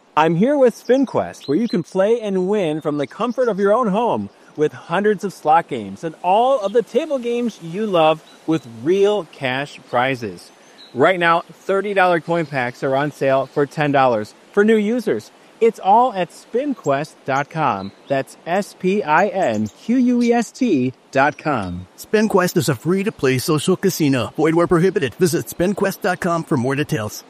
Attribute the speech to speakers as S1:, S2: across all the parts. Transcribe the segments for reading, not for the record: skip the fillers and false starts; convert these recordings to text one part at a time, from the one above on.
S1: I'm here with SpinQuest, where you can play and win from the comfort of your own home with hundreds of slot games and all of the table games you love with real cash prizes. Right now, $30 coin packs are on sale for $10 for new users. It's all at SpinQuest.com. That's SpinQuest.com.
S2: SpinQuest is a free-to-play social casino. Void where prohibited. Visit SpinQuest.com for more details.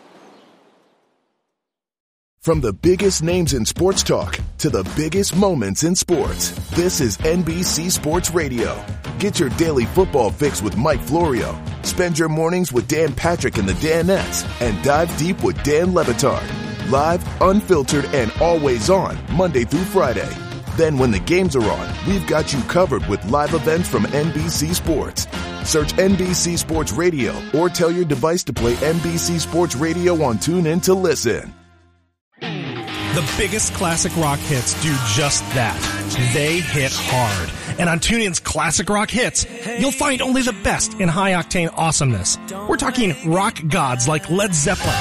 S3: From the biggest names in sports talk to the biggest moments in sports, this is NBC Sports Radio. Get your daily football fix with Mike Florio. Spend your mornings with Dan Patrick and the Danettes, and dive deep with Dan Le Batard. Live, unfiltered, and always on, Monday through Friday. Then when the games are on, we've got you covered with live events from NBC Sports. Search NBC Sports Radio or tell your device to play NBC Sports Radio on TuneIn to listen.
S4: The biggest classic rock hits do just that. They hit hard. And on TuneIn's Classic Rock Hits, you'll find only the best in high-octane awesomeness. We're talking rock gods like Led Zeppelin,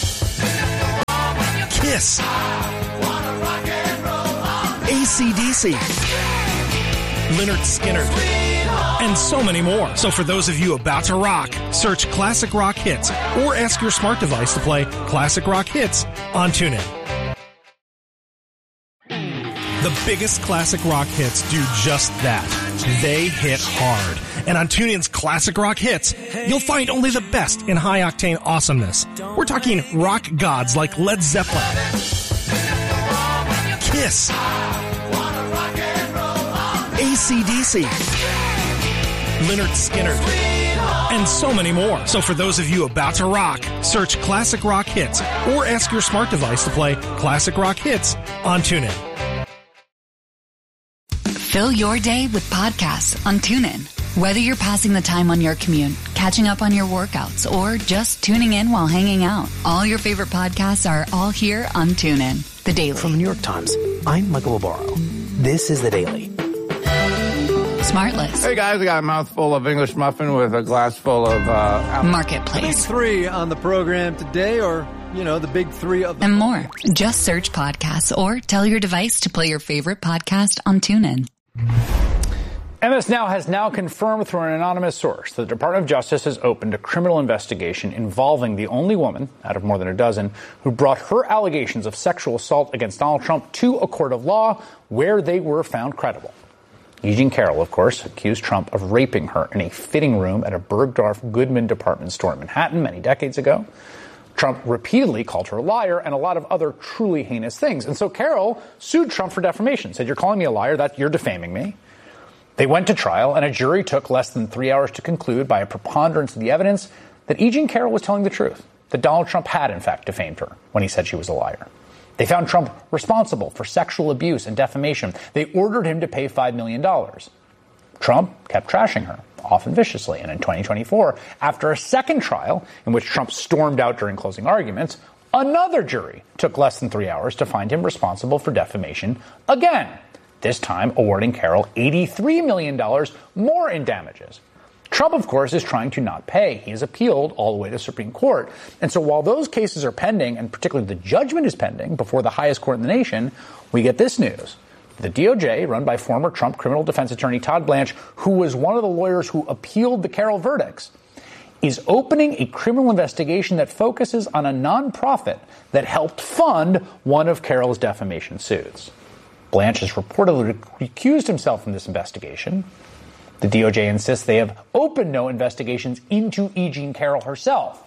S4: Kiss, AC/DC, Lynyrd Skynyrd, and so many more. So for those of you about to rock, search Classic Rock Hits or ask your smart device to play Classic Rock Hits on TuneIn. The biggest classic rock hits do just that. They hit hard. And on TuneIn's Classic Rock Hits, you'll find only the best in high-octane awesomeness. We're talking rock gods like Led Zeppelin, Kiss, AC/DC, Lynyrd Skynyrd, and so many more. So for those of you about to rock, search Classic Rock Hits or ask your smart device to play Classic Rock Hits on TuneIn.
S5: Fill your day with podcasts on TuneIn. Whether you're passing the time on your commute, catching up on your workouts, or just tuning in while hanging out, all your favorite podcasts are all here on TuneIn. The Daily.
S6: From the New York Times, I'm Michael Barbaro. This is The Daily.
S5: Smartless.
S7: Hey guys, I got a mouthful of English muffin with a glass full of
S5: Marketplace.
S8: Big three on the program today, or, you know, the big three of the...
S5: And more. Just search podcasts or tell your device to play your favorite podcast on TuneIn.
S9: MS Now has now confirmed through an anonymous source that the Department of Justice has opened a criminal investigation involving the only woman, out of more than a dozen, who brought her allegations of sexual assault against Donald Trump to a court of law where they were found credible. Eugene Carroll, of course, accused Trump of raping her in a fitting room at a Bergdorf Goodman department store in Manhattan many decades ago. Trump repeatedly called her a liar and a lot of other truly heinous things. And so Carroll sued Trump for defamation, said, "You're calling me a liar, you're defaming me." They went to trial, and a jury took less than 3 hours to conclude by a preponderance of the evidence that Eugene Carroll was telling the truth, that Donald Trump had, in fact, defamed her when he said she was a liar. They found Trump responsible for sexual abuse and defamation. They ordered him to pay $5 million. Trump kept trashing her, often viciously. And in 2024, after a second trial in which Trump stormed out during closing arguments, another jury took less than 3 hours to find him responsible for defamation again, this time awarding Carroll $83 million more in damages. Trump, of course, is trying to not pay. He has appealed all the way to the Supreme Court. And so while those cases are pending, and particularly the judgment is pending before the highest court in the nation, we get this news. The DOJ, run by former Trump criminal defense attorney Todd Blanche, who was one of the lawyers who appealed the Carroll verdicts, is opening a criminal investigation that focuses on a nonprofit that helped fund one of Carroll's defamation suits. Blanche has reportedly recused himself from this investigation. The DOJ insists they have opened no investigations into E. Jean Carroll herself.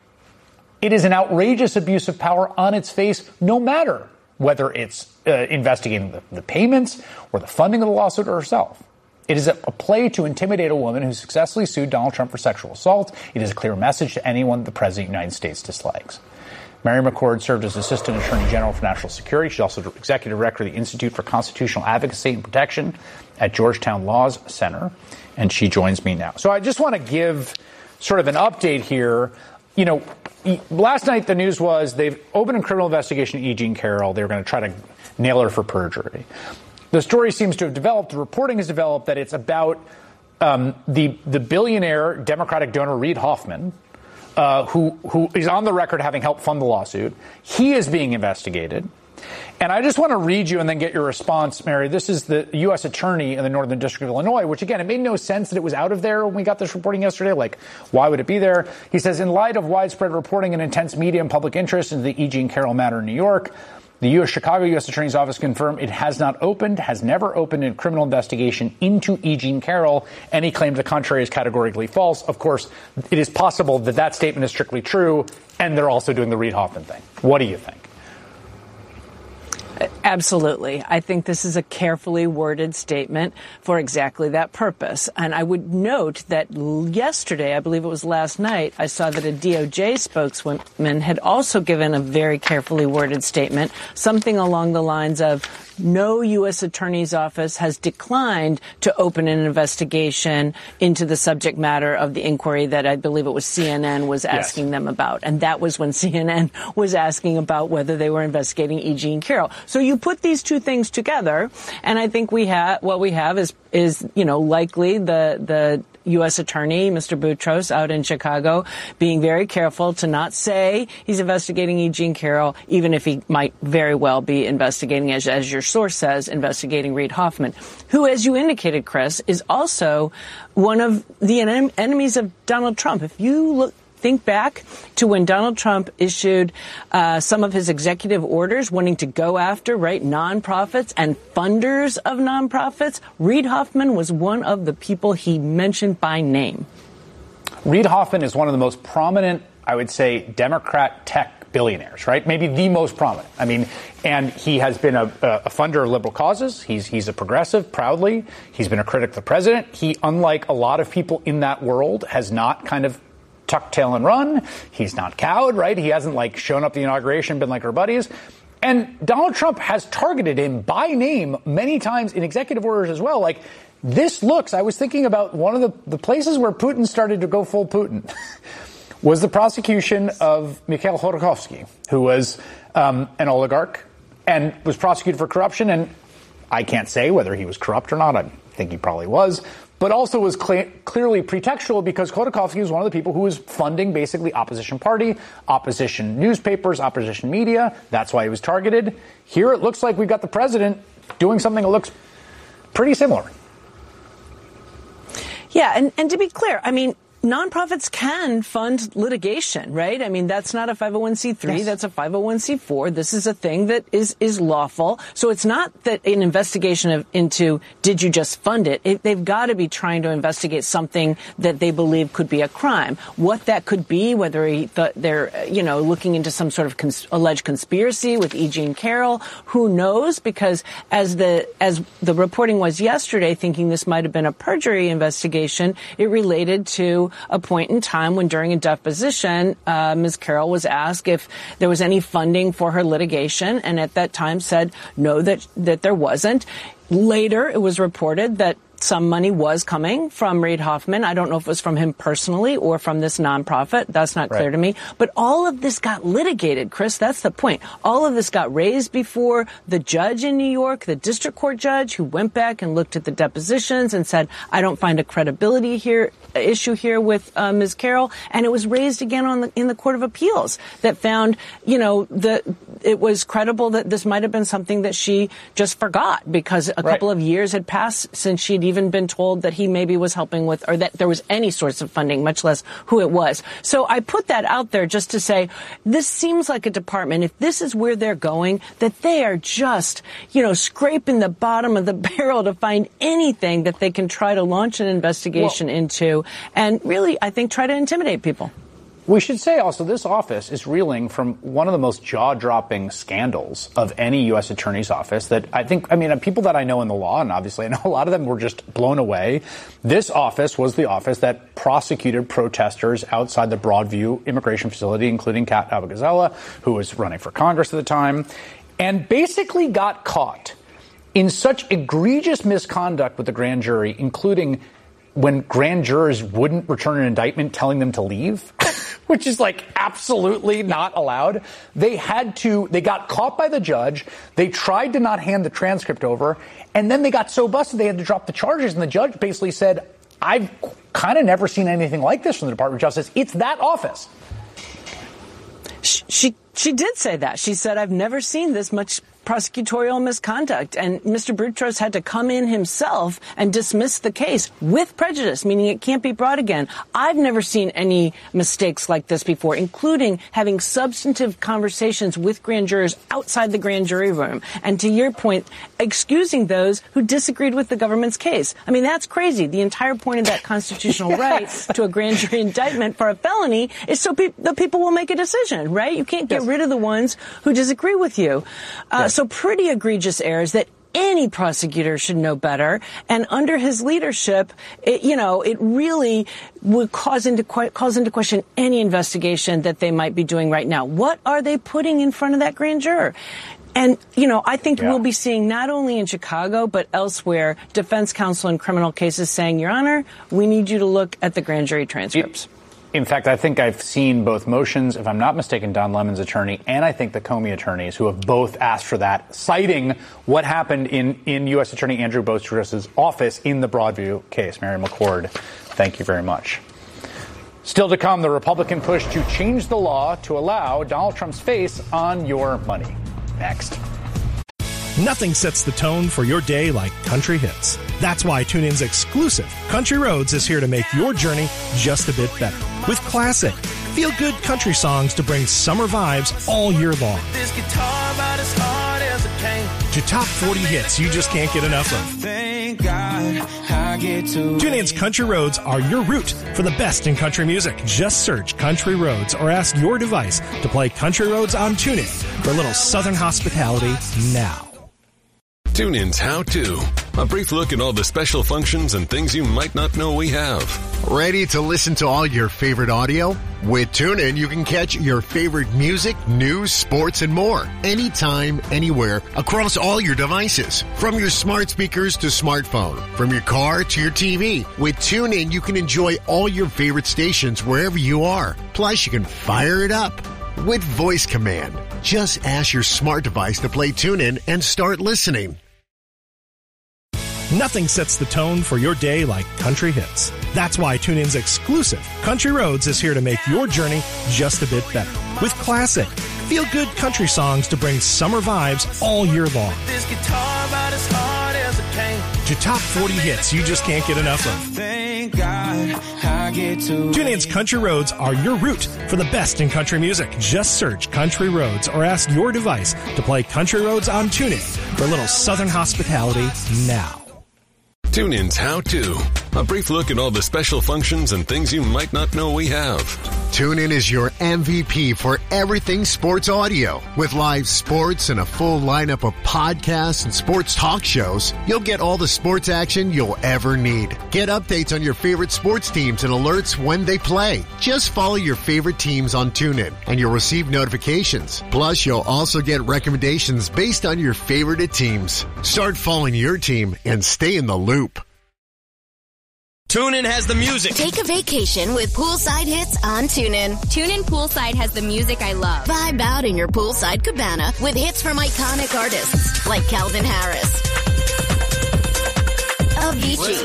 S9: It is an outrageous abuse of power on its face, no matter whether it's investigating the payments or the funding of the lawsuit or herself. It is a play to intimidate a woman who successfully sued Donald Trump for sexual assault. It is a clear message to anyone the President of the United States dislikes. Mary McCord served as Assistant Attorney General for National Security. She's also Executive Director of the Institute for Constitutional Advocacy and Protection at Georgetown Laws Center, and she joins me now. So I just want to give sort of an update here. You know, last night the news was they've opened a criminal investigation into E. Jean Carroll. They're going to try to nail her for perjury. The story seems to have developed, the reporting has developed, that it's about the billionaire Democratic donor Reid Hoffman, who is on the record having helped fund the lawsuit. He is being investigated. And I just want to read you and then get your response, Mary. This is the U.S. attorney in the Northern District of Illinois, which, again, it made no sense that it was out of there when we got this reporting yesterday. Like, why would it be there? He says, in light of widespread reporting and intense media and public interest into the E. Jean Carroll matter in New York, the Chicago U.S. Attorney's Office confirmed it has never opened a criminal investigation into E. Jean Carroll. Any claim to the contrary is categorically false. Of course, it is possible that that statement is strictly true, and they're also doing the Reid Hoffman thing. What do you think?
S10: Absolutely. I think this is a carefully worded statement for exactly that purpose. And I would note that yesterday, I believe it was last night, I saw that a DOJ spokeswoman had also given a very carefully worded statement, something along the lines of, no U.S. Attorney's Office has declined to open an investigation into the subject matter of the inquiry that I believe it was CNN was asking them about. And that was when CNN was asking about whether they were investigating E. Jean Carroll. So you put these two things together, and I think what we have is likely the U.S. Attorney, Mr. Boutros, out in Chicago, being very careful to not say he's investigating E. Jean Carroll, even if he might very well be investigating, as your source says, investigating Reid Hoffman, who, as you indicated, Chris, is also one of the enemies of Donald Trump. If you think back to when Donald Trump issued some of his executive orders wanting to go after, nonprofits and funders of nonprofits, Reid Hoffman was one of the people he mentioned by name.
S9: Reid Hoffman is one of the most prominent, I would say, Democrat tech billionaires, right? Maybe the most prominent. I mean, and he has been a funder of liberal causes. He's a progressive, proudly. He's been a critic of the president. He, unlike a lot of people in that world, has not kind of tucked tail and run. He's not cowed, right? He hasn't shown up at the inauguration, been like our buddies. And Donald Trump has targeted him by name many times in executive orders as well. I was thinking about one of the places where Putin started to go full Putin was the prosecution of Mikhail Khodorkovsky, who was an oligarch and was prosecuted for corruption. And I can't say whether he was corrupt or not. I think he probably was. But also was clearly pretextual because Khodorkovsky was one of the people who was funding basically opposition party, opposition newspapers, opposition media. That's why he was targeted. Here it looks like we've got the president doing something that looks pretty similar.
S10: Yeah, and to be clear, I mean, nonprofits can fund litigation, right? I mean, that's not a 501c3. Yes. That's a 501c4. This is a thing that is lawful. So it's not that an investigation into did you just fund it? They've got to be trying to investigate something that they believe could be a crime. What that could be, whether they're looking into some sort of alleged conspiracy with E. Jean Carroll, who knows? Because as the reporting was yesterday, thinking this might have been a perjury investigation, it related to a point in time when during a deposition, Ms. Carroll was asked if there was any funding for her litigation, and at that time said no, that there wasn't. Later, it was reported that some money was coming from Reid Hoffman. I don't know if it was from him personally or from this nonprofit. That's not clear to me. But all of this got litigated, Chris. That's the point. All of this got raised before the judge in New York, the district court judge, who went back and looked at the depositions and said, I don't find a credibility issue here with Ms. Carroll. And it was raised again in the Court of Appeals that found, it was credible that this might have been something that she just forgot because a couple of years had passed since she'd even been told that he maybe was helping with, or that there was any source of funding, much less who it was. So I put that out there just to say, this seems like a department, if this is where they're going, that they are just, scraping the bottom of the barrel to find anything that they can try to launch an investigation into and really, I think, try to intimidate people.
S9: We should say also this office is reeling from one of the most jaw-dropping scandals of any U.S. attorney's office that people that I know in the law, and obviously I know a lot of them, were just blown away. This office was the office that prosecuted protesters outside the Broadview immigration facility, including Kat Abou-Gazella, who was running for Congress at the time, and basically got caught in such egregious misconduct with the grand jury, including when grand jurors wouldn't return an indictment telling them to leave, which is absolutely not allowed. They got caught by the judge. They tried to not hand the transcript over. And then they got so busted they had to drop the charges. And the judge basically said, I've kind of never seen anything like this from the Department of Justice. It's that office
S10: she did say that. She said, I've never seen this much prosecutorial misconduct. And Mr. Boutros had to come in himself and dismiss the case with prejudice, meaning it can't be brought again. I've never seen any mistakes like this before, including having substantive conversations with grand jurors outside the grand jury room. And to your point, excusing those who disagreed with the government's case. I mean, that's crazy. The entire point of that constitutional right to a grand jury indictment for a felony is so the people will make a decision, right? You can't get rid of the ones who disagree with you. So pretty egregious errors that any prosecutor should know better. And under his leadership, it really would calls into question any investigation that they might be doing right now. What are they putting in front of that grand juror? And, I think we'll be seeing not only in Chicago, but elsewhere, defense counsel in criminal cases saying, Your Honor, we need you to look at the grand jury transcripts.
S9: In fact, I think I've seen both motions, if I'm not mistaken, Don Lemon's attorney and I think the Comey attorneys who have both asked for that, citing what happened in U.S. Attorney Andrew Boutros' office in the Broadview case. Mary McCord, thank you very much. Still to come, the Republican push to change the law to allow Donald Trump's face on your money. Next.
S4: Nothing sets the tone for your day like country hits. That's why TuneIn's exclusive Country Roads is here to make your journey just a bit better. With classic, feel-good country songs to bring summer vibes all year long. This guitar about as hard as it can. To top 40 hits you just can't get enough of. Thank God I get to TuneIn's Country Roads are your route for the best in country music. Just search Country Roads or ask your device to play Country Roads on TuneIn for a little Southern hospitality now.
S11: TuneIn's How To. A brief look at all the special functions and things you might not know we have.
S12: Ready to listen to all your favorite audio? With TuneIn, you can catch your favorite music, news, sports, and more. Anytime, anywhere, across all your devices. From your smart speakers to smartphone. From your car to your TV. With TuneIn, you can enjoy all your favorite stations wherever you are. Plus, you can fire it up with voice command. Just ask your smart device to play TuneIn and start listening.
S4: Nothing sets the tone for your day like country hits. That's why TuneIn's exclusive Country Roads is here to make your journey just a bit better. With classic, feel-good country songs to bring summer vibes all year long. This guitar about as hard as it can. To top 40 hits you just can't get enough of. Thank God I get to TuneIn's Country Roads are your route for the best in country music. Just search Country Roads or ask your device to play Country Roads on TuneIn for a little Southern hospitality now.
S11: TuneIn's How To. A brief look at all the special functions and things you might not know we have.
S12: TuneIn is your MVP for everything sports audio. With live sports and a full lineup of podcasts and sports talk shows, you'll get all the sports action you'll ever need. Get updates on your favorite sports teams and alerts when they play. Just follow your favorite teams on TuneIn and you'll receive notifications. Plus, you'll also get recommendations based on your favorite teams. Start following your team and stay in the loop.
S13: TuneIn has the music.
S14: Take a vacation with poolside hits on TuneIn.
S15: TuneIn Poolside has the music I love.
S14: Vibe out in your poolside cabana with hits from iconic artists like Calvin Harris, Avicii,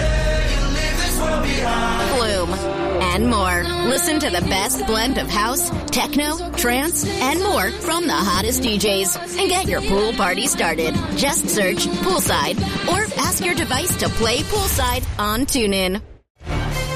S14: Flume, and more. Listen to the best blend of house, techno, trance, and more from the hottest DJs. And get your pool party started. Just search Poolside or ask your device to play Poolside on TuneIn.